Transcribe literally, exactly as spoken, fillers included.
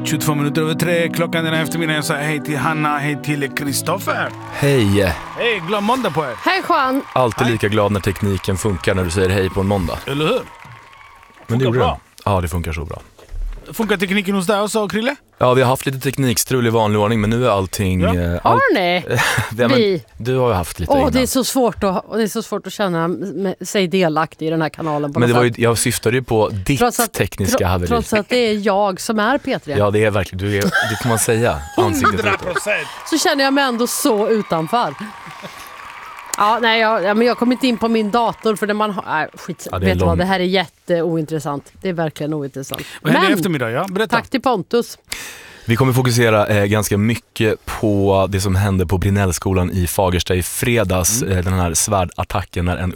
tjugotvå minuter över tre, klockan den här eftermiddagen. Så hej till Hanna, hej till Kristoffer. Hej. Hej, glad måndag på er. Hej Juan. Alltid lika glad när tekniken funkar när du säger hej på en måndag. Eller hur? Men det Funkar bra. Ja, det funkar så bra. Funkar tekniken hos dig också, Krille? Ja, vi har haft lite teknikstrul i vanlig ordning, men nu är allting... Ja. eh, Har allt- ni? Ja, men Vi. Du har ju haft lite Åh, innan. det är så svårt att, det är så svårt att känna med- sig delaktig i den här kanalen på Men det något var ju, sätt. jag syftade ju på ditt Trots att- tekniska tro- haveri. Trots att det är jag som är P tre. Ja, det är verkligen, du är, det får man säga. Ansiktet Hundra utåt. procent. Så känner jag mig ändå så utanför. Ja, nej, jag, ja, men jag kom inte in på min dator för det man har... Nej, skit. Ja, det är Vet du lång- vad, det här är jätteointressant. Det är verkligen ointressant. Vad händer i Men, eftermiddag? Ja, berätta. tack till Pontus. Vi kommer fokusera eh, ganska mycket på det som hände på Brinellskolan i Fagersta i fredags. Mm. Eh, den här svärdattacken när en